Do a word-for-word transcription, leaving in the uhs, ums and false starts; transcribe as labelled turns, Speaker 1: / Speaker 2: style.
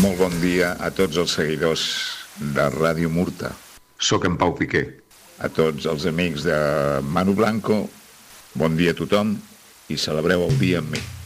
Speaker 1: Molt bon dia a tots els seguidors de Ràdio Murta. Soc en Pau Piqué. A tots els amics de Manu Blanco, bon dia a tothom i celebreu el dia amb mi.